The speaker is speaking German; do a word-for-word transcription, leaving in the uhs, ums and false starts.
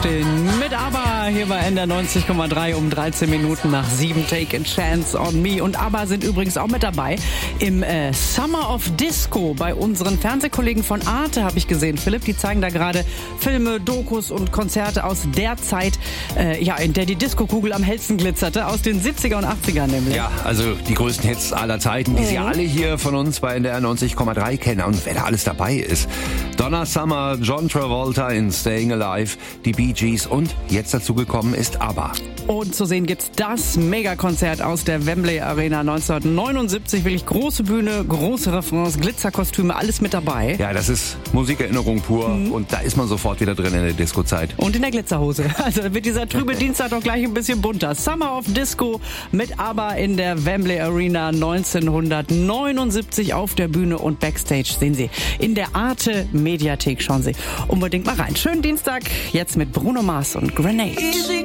aufstehen mit ABBA hier bei N D R neunzig Komma drei um dreizehn Minuten nach sieben. Take a Chance on Me. Und ABBA sind übrigens auch mit dabei im äh, Summer of Disco bei unseren Fernsehkollegen von Arte, habe ich gesehen. Philipp, die zeigen da gerade Filme, Dokus und Konzerte aus der Zeit, äh, ja, in der die Disco-Kugel am hellsten glitzerte, aus den siebziger und achtziger nämlich. Ja, also die größten Hits aller Zeiten, die mhm. Sie alle hier von uns bei N D R neunzig Komma drei kennen. Und wer da alles dabei ist: Donna Summer, John Travolta in Staying Alive, die Bee Gees und jetzt dazu gekommen ist ABBA. Und zu sehen gibt's das Megakonzert aus der Wembley Arena neunzehnhundertneunundsiebzig. Wirklich große Bühne, große Refrains, Glitzerkostüme, alles mit dabei. Ja, das ist Musikerinnerung pur mhm. und da ist man sofort wieder drin in der Disco-Zeit. Und in der Glitzerhose. Also da wird dieser trübe Dienstag doch gleich ein bisschen bunter. Summer of Disco mit ABBA in der Wembley Arena neunzehnhundertneunundsiebzig auf der Bühne und Backstage sehen Sie in der Arte Mediathek. Schauen Sie unbedingt mal rein. Schönen Dienstag, jetzt mit Bruno Mars und Grenade.